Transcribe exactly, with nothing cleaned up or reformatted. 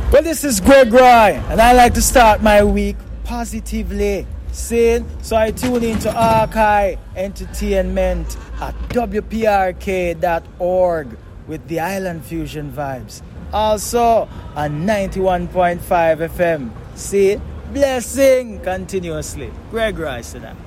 Well, this is Greg Roy, and I like to start my week positively. Saying, so I tune into Archive Entertainment at W P R K dot org with the Island Fusion vibes. Also on ninety-one point five F M. See, blessing continuously. Greg Roy, so that.